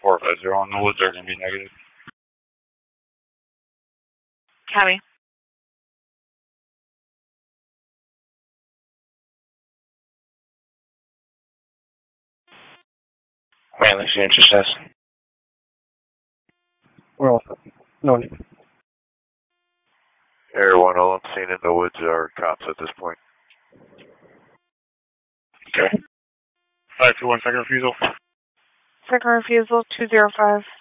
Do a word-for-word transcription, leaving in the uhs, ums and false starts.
four five zero in the woods are going to be negative. Copy. Manly, see interest test. We're all set. No need. Air one, all I'm seeing in the woods are cops at this point. Okay. five two one, second refusal. Second refusal, two zero five.